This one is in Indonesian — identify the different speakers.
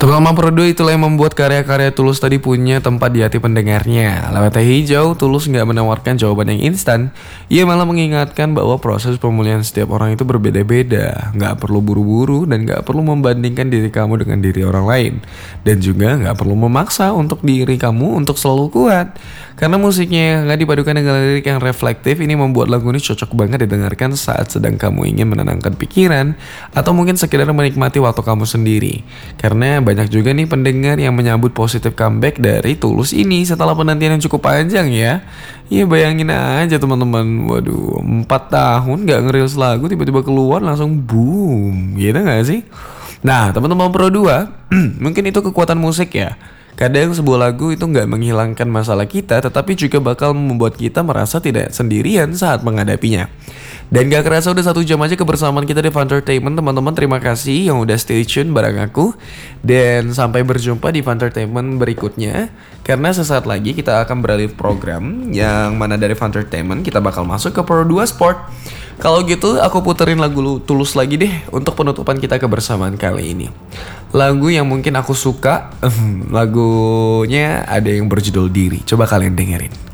Speaker 1: Untuk Mama Pro 2 itulah yang membuat karya-karya Tulus tadi punya tempat di hati pendengarnya. Lewat Teh Hijau, Tulus nggak menawarkan jawaban yang instan. Ia malah mengingatkan bahwa proses pemulihan setiap orang itu berbeda-beda. Nggak perlu buru-buru dan nggak perlu membandingkan diri kamu dengan diri orang lain. Dan juga nggak perlu memaksa untuk diri kamu untuk selalu kuat. Karena musiknya nggak dipadukan dengan lirik yang reflektif, ini membuat lagu ini cocok banget didengarkan saat sedang kamu ingin menenangkan pikiran atau mungkin sekedar menikmati waktu kamu sendiri. Karena banyak juga nih pendengar yang menyambut positif comeback dari Tulus ini setelah penantian yang cukup panjang ya. Ya bayangin aja teman-teman, waduh 4 tahun gak ngerilis lagu tiba-tiba keluar langsung boom, gitu gak sih? Nah teman-teman Pro 2, mungkin itu kekuatan musik ya. Kadang sebuah lagu itu nggak menghilangkan masalah kita, tetapi juga bakal membuat kita merasa tidak sendirian saat menghadapinya. Dan gak kerasa udah 1 jam aja kebersamaan kita di Funtertainment, teman-teman. Terima kasih yang udah stay tune bareng aku. Dan sampai berjumpa di Funtertainment berikutnya. Karena sesaat lagi kita akan beralih program yang mana dari Funtertainment kita bakal masuk ke Pro 2 Sport. Kalau gitu aku puterin lagu Tulus lagi deh untuk penutupan kita kebersamaan kali ini. Lagu yang mungkin aku suka, lagunya ada yang berjudul Diri. Coba kalian dengerin.